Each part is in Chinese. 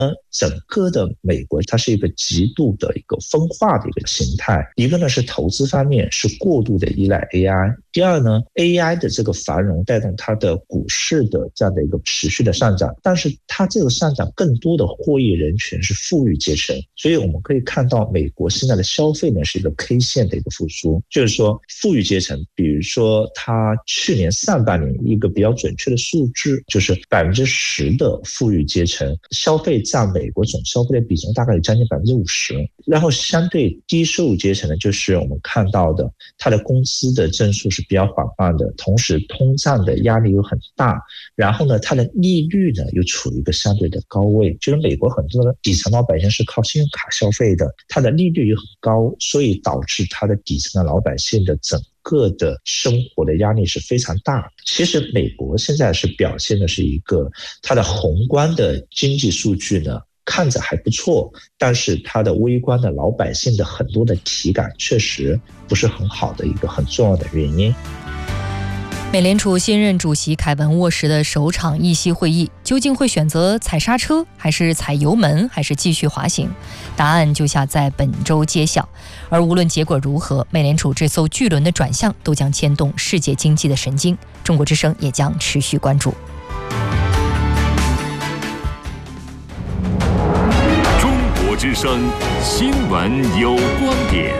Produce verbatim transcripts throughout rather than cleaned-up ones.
整个的美国它是一个极度的一个分化的一个形态。一个呢是投资方面是过度的依赖 A I， 第二呢 A I 的这个繁荣带动它的股市的这样的一个持续的上涨，但是它这个上涨更多的获益人群是富裕阶层，所以我们可以看到美国现在的消费呢是一个 K 线的一个复苏，就是说富裕阶层，比如说它去年上半年一个比较准确的数字就是 百分之十 的富裕阶层消费占美国总消费的比重大概有将近 百分之五十， 然后相对低收入阶层呢，就是我们看到的它的工资的增速是比较缓慢的，同时通胀的压力又很大，然后呢它的利率呢又处于一个相对的高位，就是美国很多的底层老百姓是靠信用卡消费的，它的利率又很高，所以导致它的底层的老百姓的整个的生活的压力是非常大。其实美国现在是表现的是一个它的宏观的经济数据呢看着还不错，但是它的微观的老百姓的很多的体感确实不是很好的一个很重要的原因。 美联储新任主席凯文沃什的首场议息会议，究竟会选择踩刹车，还是踩油门，还是继续滑行？答案就下在本周揭晓。而无论结果如何，美联储这艘巨轮的转向都将牵动世界经济的神经。中国之声也将持续关注。 中国之声新闻有观点。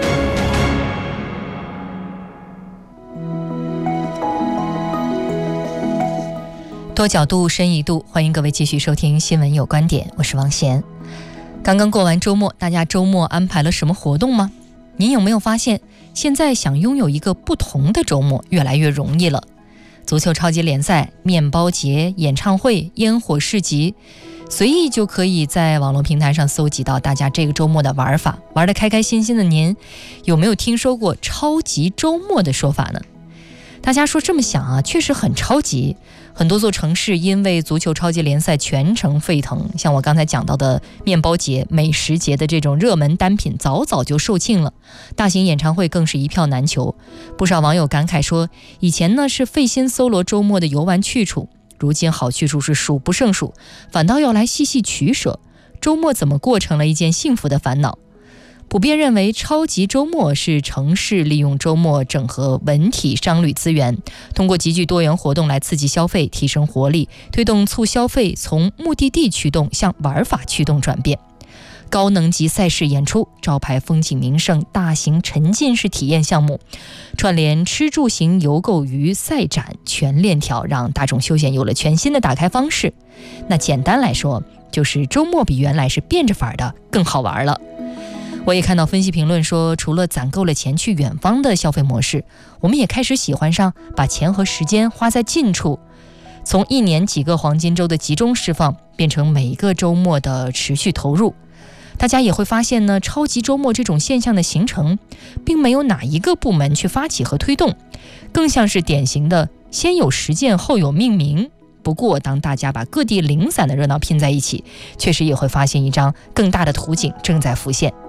多角度深一度，欢迎各位继续收听新闻有观点，我是王贤。刚刚过完周末，大家周末安排了什么活动吗？您有没有发现，现在想拥有一个不同的周末越来越容易了？足球超级联赛、面包节、演唱会、烟火市集，随意就可以在网络平台上搜集到大家这个周末的玩法。玩得开开心心的您，有没有听说过超级周末的说法呢？大家说这么想啊，确实很超级。很多座城市因为足球超级联赛全城沸腾，像我刚才讲到的面包节、美食节的这种热门单品早早就售罄了，大型演唱会更是一票难求。不少网友感慨说，以前呢是费心搜罗周末的游玩去处，如今好去处是数不胜数，反倒要来细细取舍，周末怎么过成了一件幸福的烦恼。普遍认为，超级周末是城市利用周末整合文体商旅资源，通过极具多元活动来刺激消费，提升活力，推动促消费从目的地驱动向玩法驱动转变。高能级赛事演出、招牌风景名胜、大型沉浸式体验项目，串联吃住行游购娱赛展全链条，让大众休闲有了全新的打开方式。那简单来说，就是周末比原来是变着法的更好玩了。我也看到分析评论说，除了攒够了钱去远方的消费模式，我们也开始喜欢上把钱和时间花在近处，从一年几个黄金周的集中释放，变成每一个周末的持续投入。大家也会发现呢，超级周末这种现象的形成，并没有哪一个部门去发起和推动，更像是典型的先有实践后有命名。不过当大家把各地零散的热闹拼在一起，确实也会发现一张更大的图景正在浮现。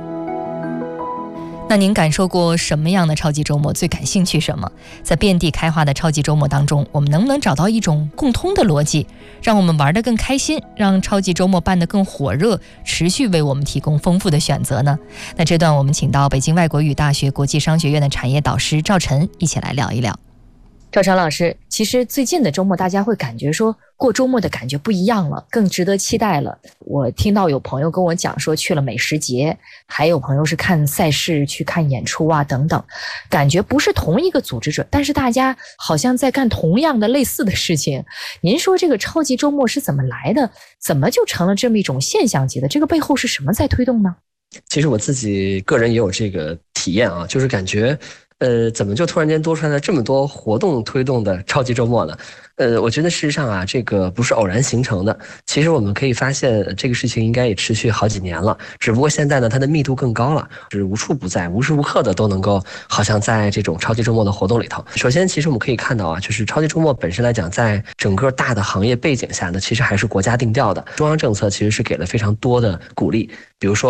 那您感受过什么样的超级周末？最感兴趣什么？在遍地开花的超级周末当中，我们能不能找到一种共通的逻辑，让我们玩得更开心，让超级周末办得更火热，持续为我们提供丰富的选择呢？那这段我们请到北京外国语大学国际商学院的产业导师赵晨一起来聊一聊。赵晨老师，其实最近的周末大家会感觉说过周末的感觉不一样了，更值得期待了。我听到有朋友跟我讲说去了美食节，还有朋友是看赛事去看演出啊等等，感觉不是同一个组织者，但是大家好像在干同样的类似的事情。您说这个超级周末是怎么来的？怎么就成了这么一种现象级的？这个背后是什么在推动呢？ 其实我自己个人也有这个体验啊，就是感觉呃，怎么就突然间多出来了这么多活动推动的超级周末呢？呃，我觉得事实上啊，这个不是偶然形成的。其实我们可以发现，这个事情应该也持续好几年了，只不过现在呢，它的密度更高了，是无处不在、无时无刻的都能够，好像在这种超级周末的活动里头。首先，其实我们可以看到啊，就是超级周末本身来讲，在整个大的行业背景下呢，其实还是国家定调的，中央政策其实是给了非常多的鼓励，比如说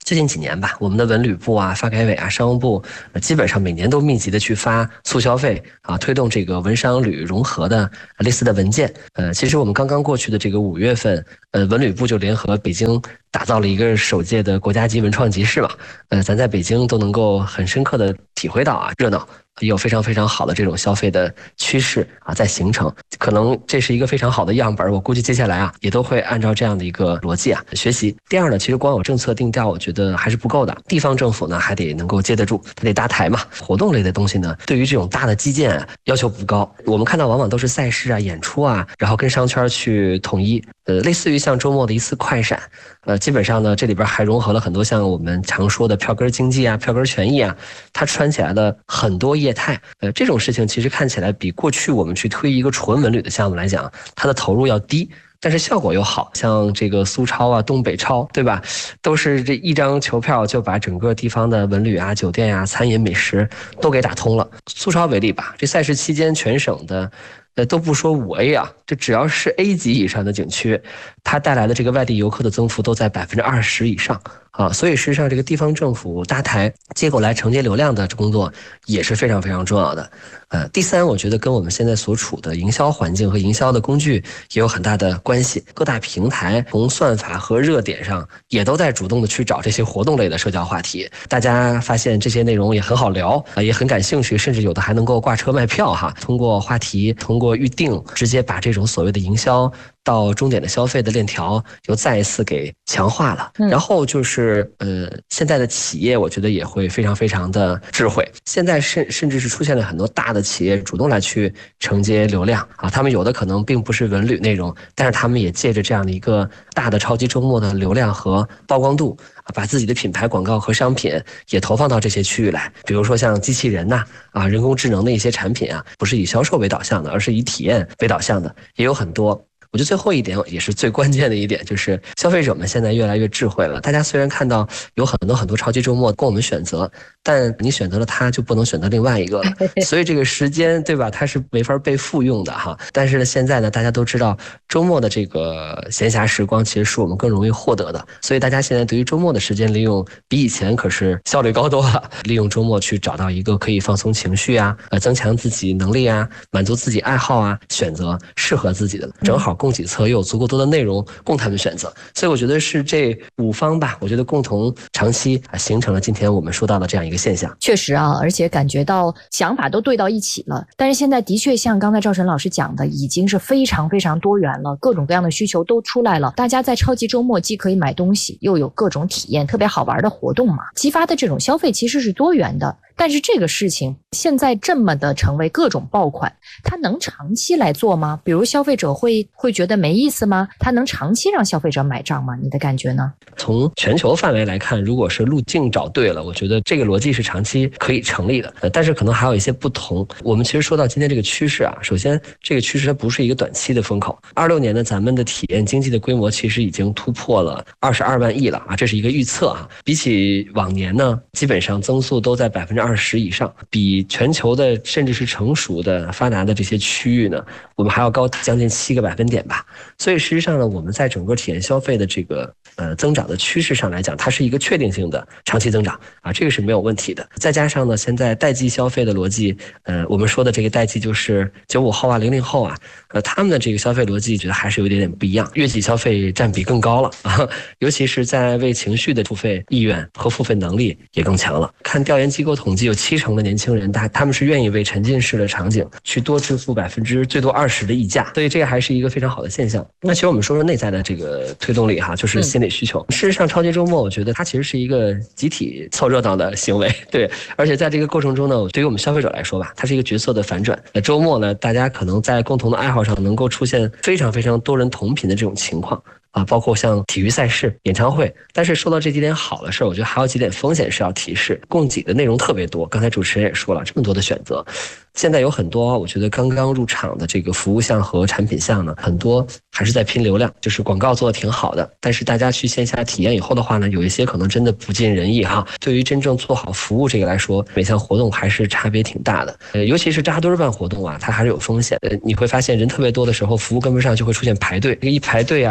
最近几年吧，我们的文旅部啊、发改委啊、商务部，呃，基本上每年都密集的去发促消费啊，推动这个文商旅融合的类似的文件。呃，其实我们刚刚过去的这个五月份，呃，文旅部就联合北京打造了一个首届的国家级文创集市嘛。呃，咱在北京都能够很深刻的体会到啊，热闹。也有非常非常好的这种消费的趋势啊，在形成，可能这是一个非常好的样本。我估计接下来啊，也都会按照这样的一个逻辑啊学习。第二呢，其实光有政策定调，我觉得还是不够的。地方政府呢，还得能够接得住，它得搭台嘛。活动类的东西呢，对于这种大的基建要求不高。我们看到往往都是赛事啊、演出啊，然后跟商圈去统一，呃，类似于像周末的一次快闪。呃，基本上呢，这里边还融合了很多像我们常说的票根经济啊、票根权益啊，它串起来了很多业态。呃，这种事情其实看起来比过去我们去推一个纯文旅的项目来讲，它的投入要低，但是效果又好，像这个苏超啊、东北超，对吧？都是这一张球票就把整个地方的文旅啊、酒店啊、餐饮美食都给打通了。苏超为例吧，这赛事期间全省的。呃，都不说五 A 啊，这只要是 A 级以上的景区，它带来的这个外地游客的增幅都在百分之二十以上啊，所以实际上这个地方政府搭台接过来承接流量的工作也是非常非常重要的。呃，第三，我觉得跟我们现在所处的营销环境和营销的工具也有很大的关系。各大平台从算法和热点上也都在主动的去找这些活动类的社交话题，大家发现这些内容也很好聊啊，也很感兴趣，甚至有的还能够挂车卖票哈。通过话题，通过预定，直接把这种所谓的营销到终点的消费的链条又再一次给强化了。嗯、然后就是呃，现在的企业我觉得也会非常非常的智慧，现在甚甚至是出现了很多大的企业主动来去承接流量啊，他们有的可能并不是文旅内容，但是他们也借着这样的一个大的超级周末的流量和曝光度，把自己的品牌广告和商品也投放到这些区域来，比如说像机器人呐、啊、啊人工智能的一些产品啊，不是以销售为导向的，而是以体验为导向的，也有很多。我觉得最后一点也是最关键的一点，就是消费者们现在越来越智慧了。大家虽然看到有很多很多超级周末供我们选择，但你选择了它就不能选择另外一个了。所以这个时间，对吧？它是没法被复用的哈。但是呢，现在呢，大家都知道周末的这个闲暇时光其实是我们更容易获得的，所以大家现在对于周末的时间利用比以前可是效率高多了。利用周末去找到一个可以放松情绪啊，呃，增强自己能力啊，满足自己爱好啊，选择适合自己的，正好供给侧又有足够多的内容供他们选择，所以我觉得是这五方吧，我觉得共同长期啊形成了今天我们说到的这样一个现象。 确实啊，而且感觉到想法都对到一起了。但是现在的确像刚才赵晨老师讲的，已经是非常非常多元了，各种各样的需求都出来了。大家在超级周末既可以买东西，又有各种体验，特别好玩的活动嘛，激发的这种消费其实是多元的。但是这个事情现在这么的成为各种爆款，它能长期来做吗？比如消费者会会觉得没意思吗？它能长期让消费者买账吗？你的感觉呢？ 从全球范围来看，如果是路径找对了，我觉得这个逻辑是长期可以成立的。呃，但是可能还有一些不同。我们其实说到今天这个趋势啊，首先这个趋势它不是一个短期的风口。二六年呢，咱们的体验经济的规模其实已经突破了二十二万亿了啊，这是一个预测啊。比起往年呢，基本上增速都在百分之二十以上，比全球的甚至是成熟的发达的这些区域呢，我们还要高将近七个百分点吧。所以实际上呢，我们在整个体验消费的这个呃增长的趋势上来讲，它是一个确定性的长期增长啊，这个是没有问题的。再加上呢，现在代际消费的逻辑，呃，我们说的这个代际就是九五后啊、零零后啊，呃，他们的这个消费逻辑，觉得还是有一点点不一样，月季消费占比更高了啊，尤其是在为情绪的付费意愿和付费能力也更强了。看调研机构统计，有七成的年轻人，他他们是愿意为沉浸式的场景去多支付百分之最多二十的溢价，所以这个还是一个非常好的现象。那其实我们说说内在的这个推动力哈，就是心理需求。嗯、事实上，超级周末我觉得它其实是一个集体凑热闹的行为，对。而且在这个过程中呢，对于我们消费者来说吧，它是一个角色的反转。那周末呢，大家可能在共同的爱好上能够出现非常非常多人同频的这种情况。啊，包括像体育赛事、演唱会，但是说到这几点好的事儿，我觉得还有几点风险是要提示。供给的内容特别多，刚才主持人也说了，这么多的选择，现在有很多我觉得刚刚入场的这个服务项和产品项呢，很多还是在拼流量，就是广告做的挺好的，但是大家去线下体验以后的话呢，有一些可能真的不尽人意哈。对于真正做好服务这个来说，每项活动还是差别挺大的。呃，尤其是扎堆办活动啊，它还是有风险。呃，你会发现人特别多的时候，服务跟不上就会出现排队，一排队啊，很多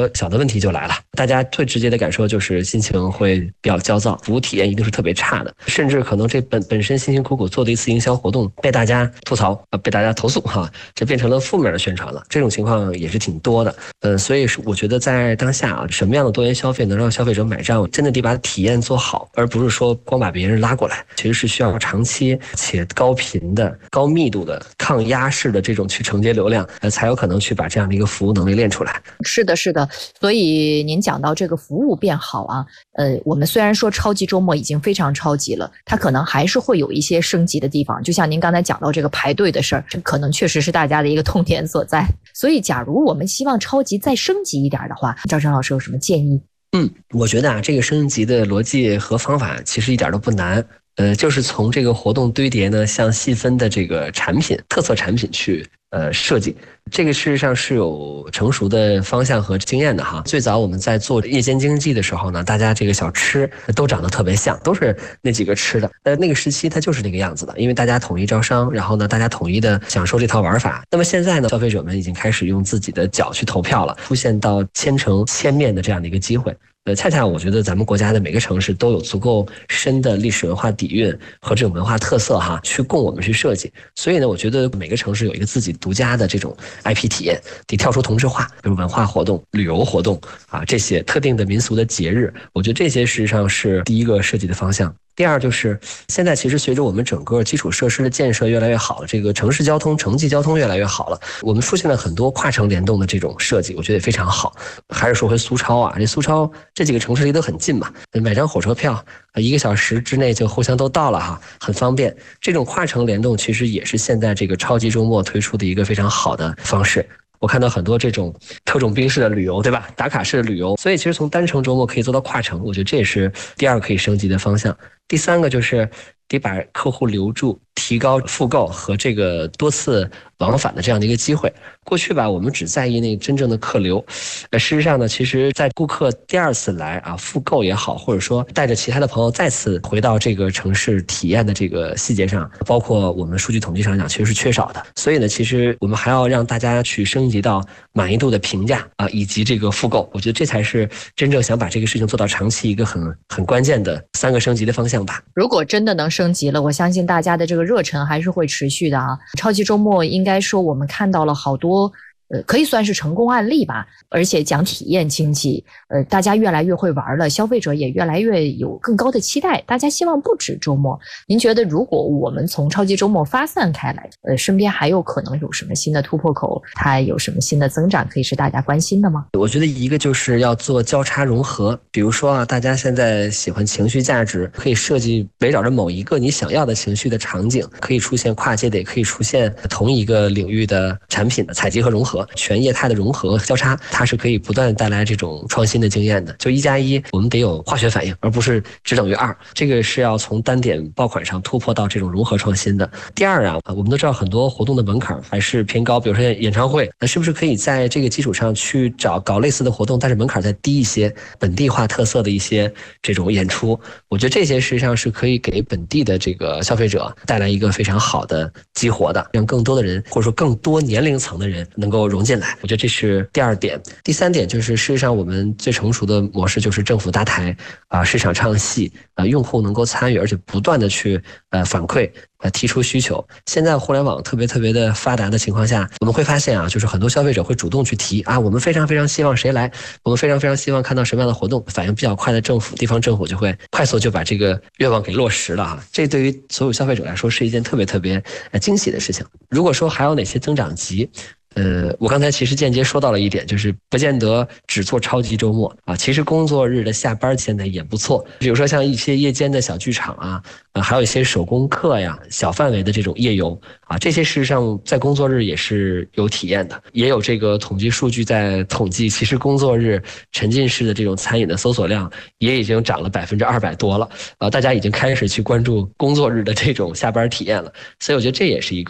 多小的问题就来了，大家最直接的感受就是心情会比较焦躁，服务体验一定是特别差的，甚至可能这本本身辛辛苦苦做的一次营销活动被大家吐槽啊，被大家投诉哈，这变成了负面的宣传了，这种情况也是挺多的。呃，所以我觉得在当下啊，什么样的多元消费能让消费者买账，真的得把体验做好，而不是说光把别人拉过来，其实是需要长期且高频的、高密度的、抗压式的这种去承接流量，呃，才有可能去把这样的一个服务能力练出来。 是的，是的。所以您讲到这个服务变好啊，呃，我们虽然说超级周末已经非常超级了，它可能还是会有一些升级的地方。就像您刚才讲到这个排队的事儿，这可能确实是大家的一个痛点所在。所以，假如我们希望超级再升级一点的话，赵正老师有什么建议？ 嗯，我觉得啊，这个升级的逻辑和方法其实一点都不难。呃，就是从这个活动堆叠呢，向细分的这个产品、特色产品去呃设计，这个事实上是有成熟的方向和经验的哈。最早我们在做夜间经济的时候呢，大家这个小吃都长得特别像，都是那几个吃的。呃，那个时期它就是那个样子的，因为大家统一招商，然后呢，大家统一的享受这套玩法。那么现在呢，消费者们已经开始用自己的脚去投票了，出现到千城千面的这样的一个机会。呃，恰恰我觉得咱们国家的每个城市都有足够深的历史文化底蕴和这种文化特色哈，去供我们去设计。所以呢，我觉得每个城市有一个自己独家的这种 I P 体验，得跳出同质化，比如文化活动、旅游活动啊，这些特定的民俗的节日，我觉得这些实际上是第一个设计的方向。第二就是现在其实随着我们整个基础设施的建设越来越好了，这个城市交通、城际交通越来越好了，我们出现了很多跨城联动的这种设计，我觉得也非常好。还是说回苏超啊，这苏超这几个城市离得很近嘛，买张火车票一个小时之内就互相都到了哈，很方便。这种跨城联动其实也是现在这个超级周末推出的一个非常好的方式。我看到很多这种特种兵式的旅游，对吧？打卡式的旅游，所以其实从单程周末可以做到跨城，我觉得这也是第二个可以升级的方向。第三个就是得把客户留住，提高复购和这个多次往返的这样的一个机会。过去吧，我们只在意那真正的客流，呃，事实上呢，其实在顾客第二次来啊，复购也好，或者说带着其他的朋友再次回到这个城市体验的这个细节上，包括我们数据统计上讲，其实是缺少的。所以呢，其实我们还要让大家去升级到满意度的评价啊，以及这个复购。我觉得这才是真正想把这个事情做到长期一个很很关键的三个升级的方向吧。 如果真的能升级了，我相信大家的这个热忱还是会持续的啊。超级周末应该说我们看到了好多呃，可以算是成功案例吧，而且讲体验经济，呃，大家越来越会玩了，消费者也越来越有更高的期待，大家希望不止周末。您觉得如果我们从超级周末发散开来，呃，身边还有可能有什么新的突破口，它有什么新的增长可以是大家关心的吗？ 我觉得一个就是要做交叉融合，比如说啊，大家现在喜欢情绪价值，可以设计围绕着某一个你想要的情绪的场景，可以出现跨界的，也可以出现同一个领域的产品的采集和融合。全业态的融合交叉，它是可以不断带来这种创新的经验的。就一加一，我们得有化学反应，而不是只等于二。这个是要从单点爆款上突破到这种融合创新的。第二啊，我们都知道很多活动的门槛还是偏高，比如说演唱会，那是不是可以在这个基础上去找搞类似的活动，但是门槛再低一些，本地化特色的一些这种演出？我觉得这些实际上是可以给本地的这个消费者带来一个非常好的激活的，让更多的人或者说更多年龄层的人能够融进来。我觉得这是第二点。第三点就是事实上我们最成熟的模式就是政府搭台啊，市场唱戏啊，用户能够参与，而且不断的去呃反馈呃提出需求。现在互联网特别特别的发达的情况下，我们会发现啊，就是很多消费者会主动去提啊，我们非常非常希望谁来，我们非常非常希望看到什么样的活动，反应比较快的政府地方政府就会快速就把这个愿望给落实了啊。这对于所有消费者来说是一件特别特别呃惊喜的事情。如果说还有哪些增长极，呃，我刚才其实间接说到了一点，就是不见得只做超级周末啊，其实工作日的下班现在也不错。比如说像一些夜间的小剧场啊，呃，还有一些手工课呀，小范围的这种夜游啊，这些事实上在工作日也是有体验的，也有这个统计数据在统计，其实工作日沉浸式的这种餐饮的搜索量也已经涨了百分之二百多了啊，大家已经开始去关注工作日的这种下班体验了，所以我觉得这也是一个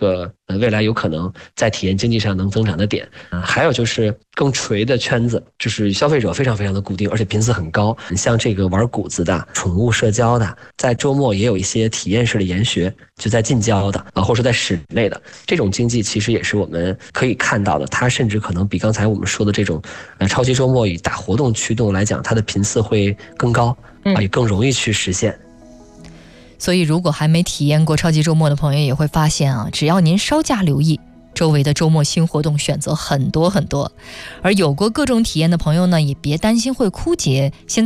呃，未来有可能在体验经济上能增长的点。呃、还有就是更垂的圈子，就是消费者非常非常的固定，而且频次很高。像这个玩谷子的、宠物社交的，在周末也有一些体验式的研学，就在近郊的啊，或者说在室内的这种经济，其实也是我们可以看到的。它甚至可能比刚才我们说的这种呃超级周末以大活动驱动来讲，它的频次会更高啊，也更容易去实现。 所以如果还没体验过超级周末的朋友也会发现啊，只要您稍加留意，周围的周末新活动选择很多很多。而有过各种体验的朋友呢，也别担心会枯竭，现在